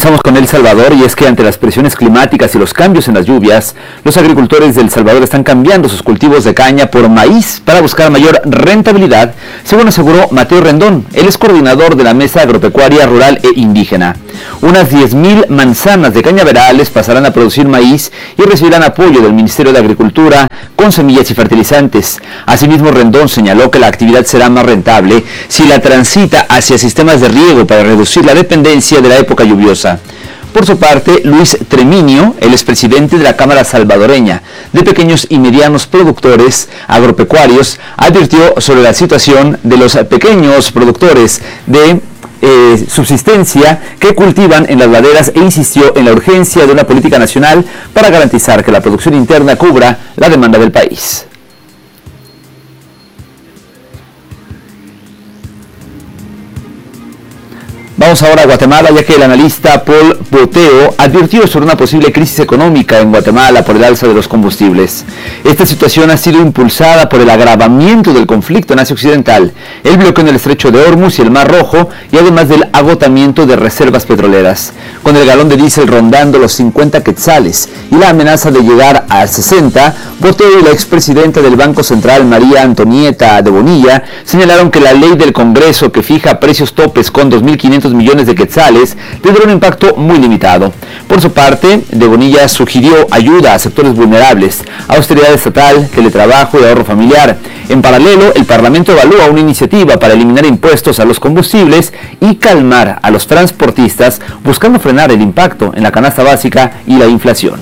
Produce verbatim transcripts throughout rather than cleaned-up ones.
Comenzamos con El Salvador, y es que ante las presiones climáticas y los cambios en las lluvias, los agricultores de El Salvador están cambiando sus cultivos de caña por maíz para buscar mayor rentabilidad, según aseguró Mateo Rendón. Él es coordinador de la Mesa Agropecuaria Rural e Indígena. Unas diez mil manzanas de cañaverales pasarán a producir maíz y recibirán apoyo del Ministerio de Agricultura con semillas y fertilizantes. Asimismo, Rendón señaló que la actividad será más rentable si la transita hacia sistemas de riego para reducir la dependencia de la época lluviosa. Por su parte, Luis Treminio, el expresidente de la Cámara Salvadoreña de Pequeños y Medianos Productores Agropecuarios, advirtió sobre la situación de los pequeños productores de eh, subsistencia que cultivan en las laderas e insistió en la urgencia de una política nacional para garantizar que la producción interna cubra la demanda del país. Vamos ahora a Guatemala, ya que el analista Paul Boteo advirtió sobre una posible crisis económica en Guatemala por el alza de los combustibles. Esta situación ha sido impulsada por el agravamiento del conflicto en Asia Occidental, el bloqueo en el estrecho de Hormuz y el Mar Rojo, y además del agotamiento de reservas petroleras. Con el galón de diésel rondando los cincuenta quetzales y la amenaza de llegar a sesenta, Boteo y la expresidenta del Banco Central, María Antonieta de Bonilla, señalaron que la ley del Congreso que fija precios topes con dos mil quinientos millones de quetzales tendrá un impacto muy limitado. Por su parte, de Bonilla sugirió ayuda a sectores vulnerables, austeridad estatal, teletrabajo y ahorro familiar. En paralelo, el Parlamento evalúa una iniciativa para eliminar impuestos a los combustibles y calmar a los transportistas, buscando frenar el impacto en la canasta básica y la inflación.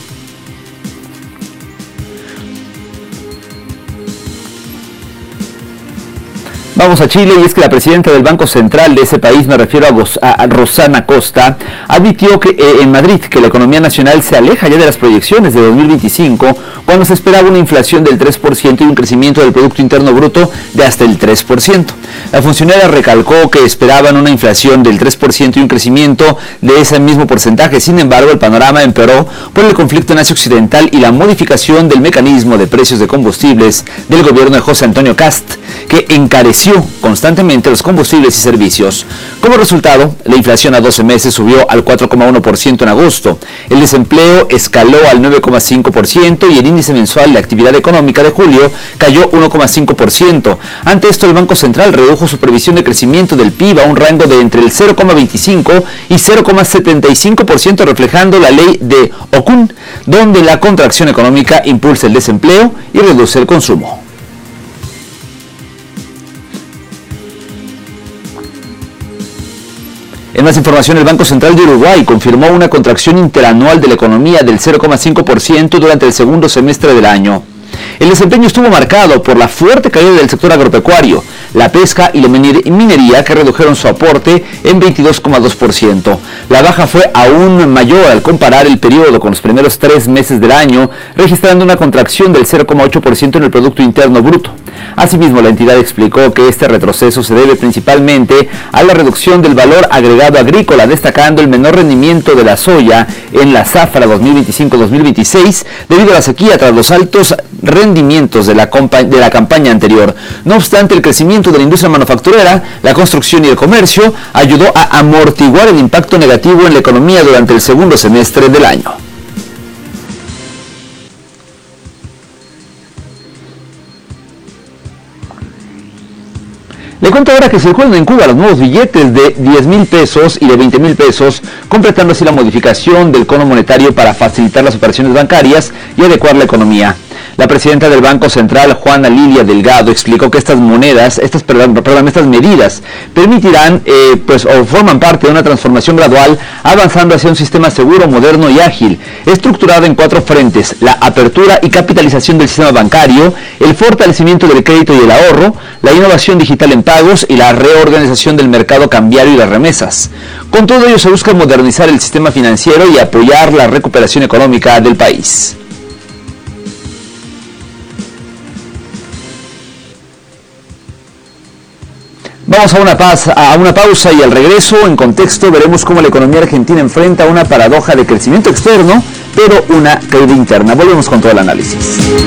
Vamos a Chile, y es que la presidenta del Banco Central de ese país, me refiero a, a Rosana Costa, advirtió que eh, en Madrid que la economía nacional se aleja ya de las proyecciones de dos mil veinticinco, cuando se esperaba una inflación del tres por ciento y un crecimiento del Producto Interno Bruto de hasta el tres por ciento. La funcionaria recalcó que esperaban una inflación del tres por ciento y un crecimiento de ese mismo porcentaje. Sin embargo, el panorama empeoró por el conflicto en Asia Occidental y la modificación del mecanismo de precios de combustibles del gobierno de José Antonio Kast, que encareció constantemente los combustibles y servicios. Como resultado, la inflación a doce meses subió al cuatro coma uno por ciento en agosto, el desempleo escaló al nueve coma cinco por ciento y el índice mensual de actividad económica de julio cayó uno coma cinco por ciento. Ante esto, el Banco Central redujo su previsión de crecimiento del P I B a un rango de entre el cero coma veinticinco y cero coma setenta y cinco por ciento, reflejando la ley de Okun, donde la contracción económica impulsa el desempleo y reduce el consumo. En más información, el Banco Central de Uruguay confirmó una contracción interanual de la economía del cero coma cinco por ciento durante el segundo semestre del año. El desempeño estuvo marcado por la fuerte caída del sector agropecuario, la pesca y la minería, que redujeron su aporte en veintidós coma dos por ciento. La baja fue aún mayor al comparar el periodo con los primeros tres meses del año, registrando una contracción del cero coma ocho por ciento en el Producto Interno Bruto. Asimismo, la entidad explicó que este retroceso se debe principalmente a la reducción del valor agregado agrícola, destacando el menor rendimiento de la soya en la zafra dos mil veinticinco dos mil veintiséis debido a la sequía tras los altos rendimientos de la, de la campaña anterior. No obstante, el crecimiento de la industria manufacturera, la construcción y el comercio ayudó a amortiguar el impacto negativo en la economía durante el segundo semestre del año. Le cuento ahora que circulan en Cuba los nuevos billetes de diez mil pesos y de veinte mil pesos, completando así la modificación del cono monetario para facilitar las operaciones bancarias y adecuar la economía. La presidenta del Banco Central, Juana Lilia Delgado, explicó que estas monedas, estas, perdón, perdón, estas medidas permitirán, eh, pues, o forman parte de una transformación gradual, avanzando hacia un sistema seguro, moderno y ágil, estructurado en cuatro frentes: la apertura y capitalización del sistema bancario, el fortalecimiento del crédito y el ahorro, la innovación digital en pagos y la reorganización del mercado cambiario y las remesas. Con todo ello, se busca modernizar el sistema financiero y apoyar la recuperación económica del país. Vamos a una, paz, a una pausa y al regreso, en contexto, veremos cómo la economía argentina enfrenta una paradoja de crecimiento externo, pero una caída interna. Volvemos con todo el análisis.